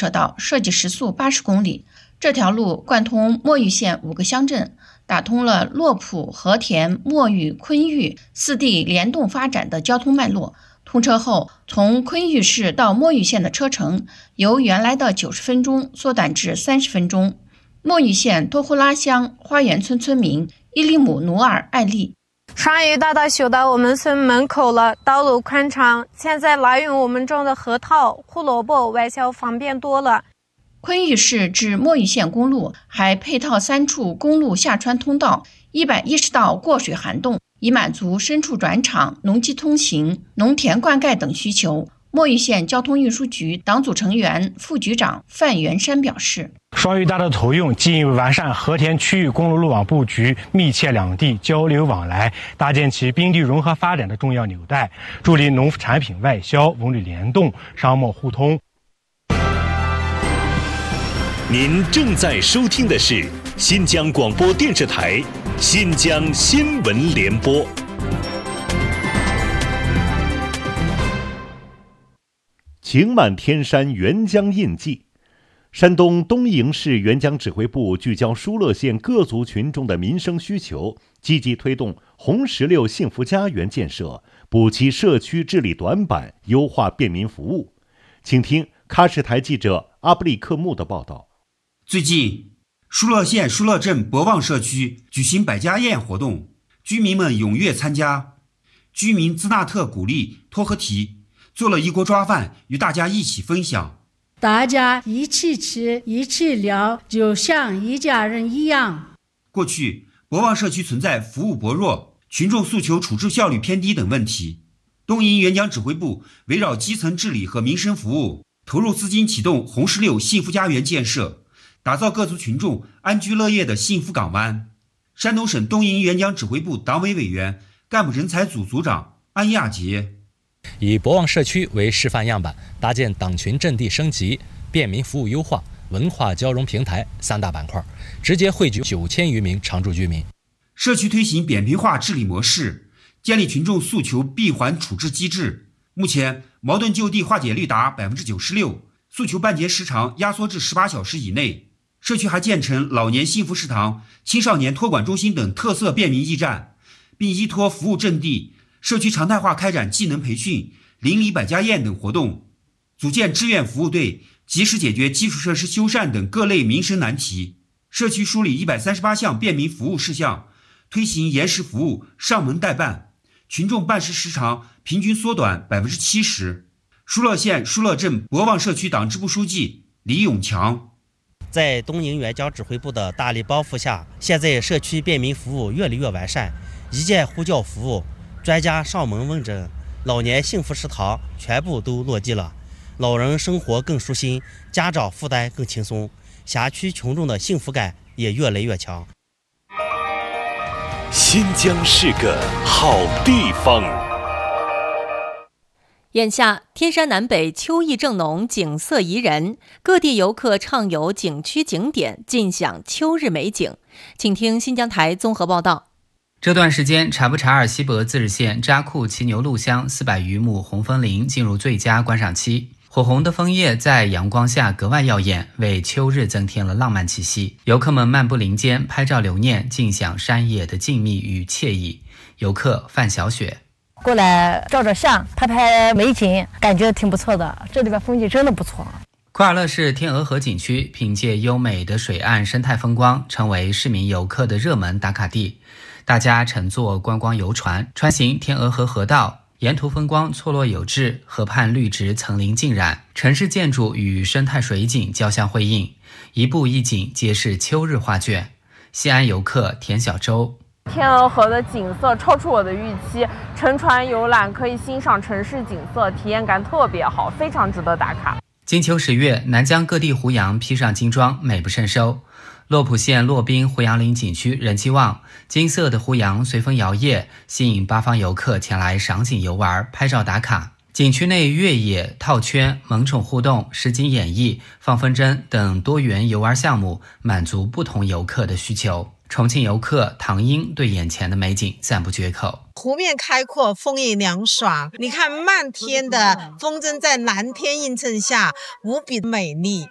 车道，设计时速80公里。这条路贯通墨玉县5个乡镇，打通了洛浦、和田、墨玉、昆玉4地联动发展的交通脉络。通车后，从昆玉市到墨玉县的车程由原来的90分钟缩短至30分钟。墨玉县多呼拉乡花园村村民伊利姆努尔艾丽： 上雨大大修到我们村门口了，道路宽敞，现在来源我们种的核桃、胡萝卜外销方便多了。 昆玉市至墨玉县公路还配套3处公路下穿通道、110道过水涵洞，以满足牲畜转场、农机通行、农田灌溉等需求。墨玉县交通运输局党组成员、副局长范元山表示， 双语大的投用进一步完善和田区域公路路网布局，密切两地交流往来，搭建起滨地融合发展的重要纽带，助力农副产品外销、文旅联动、商贸互通。 您正在收听的是新疆广播电视台新疆新闻联播。 晴满天山沅江印记。山东东营市沅江指挥部聚焦疏勒县各族群众的民生需求，积极推动红石榴幸福家园建设，补齐社区治理短板，优化便民服务。请听喀什台记者阿布里克木的报道。 最近，疏勒县疏勒镇博望社区举行百家宴活动，居民们踊跃参加。居民兹纳特鼓励托合提，做了一锅抓饭，与大家一起分享。 大家一起吃，一起聊，就像一家人一样。 过去，博望社区存在服务薄弱、群众诉求处置效率偏低等问题。东营沅江指挥部围绕基层治理和民生服务，投入资金启动红石榴幸福家园建设，打造各族群众安居乐业的幸福港湾。山东省东营沅江指挥部党委委员、干部人才组组长安亚杰： 以博望社区为示范样板，搭建党群阵地升级、便民服务优化、文化交融平台3大板块，直接汇聚9000余名常住居民。 社区推行扁平化治理模式，建立群众诉求闭环处置机制。目前矛盾就地化解率达96%，诉求办结时长压缩至18小时以内。社区还建成老年幸福食堂、青少年托管中心等特色便民驿站，并依托服务阵地，社区常态化开展技能培训、邻里百家宴等活动，组建志愿服务队，及时解决基础设施修缮等各类民生难题。社区梳理138项便民服务事项，推行延时服务、上门代办，群众办事时长平均缩短70%。疏勒县疏勒镇博望社区党支部书记李永强： 在东营沅江指挥部的大力帮扶下，现在社区便民服务越来越完善，一键呼叫服务、专家上门问诊、老年幸福食堂全部都落地了，老人生活更舒心，家长负担更轻松，辖区群众的幸福感也越来越强。 新疆是个好地方。 眼下天山南北秋意正浓，景色宜人，各地游客畅游景区景点，尽享秋日美景。请听新疆台综合报道。 这段时间，察布查尔西博自治县扎库骑牛路乡400余亩红枫林进入最佳观赏期，火红的枫叶在阳光下格外耀眼，为秋日增添了浪漫气息。游客们漫步林间，拍照留念，尽享山野的静谧与惬意。游客范小雪： 过来照照相，拍拍美景，感觉挺不错的。这里边风景真的不错。 库尔勒市天鹅河景区凭借优美的水岸生态风光，成为市民游客的热门打卡地。大家乘坐观光游船，穿行天鹅河河道，沿途风光错落有致，河畔绿植层林尽染，城市建筑与生态水景交相辉映，一步一景皆是秋日画卷。西安游客田小周： 天鹅河的景色超出我的预期，乘船游览可以欣赏城市景色，体验感特别好，非常值得打卡。 金秋10月，南疆各地胡杨披上金装，美不胜收。洛浦县洛宾胡杨林景区人气旺，金色的胡杨随风摇曳，吸引八方游客前来赏景游玩、拍照打卡。景区内越野、套圈、萌宠互动、实景演绎、放风筝等多元游玩项目，满足不同游客的需求。重庆游客唐英对眼前的美景赞不绝口： 湖面开阔，风也凉爽，你看漫天的风筝在蓝天映衬下无比美丽。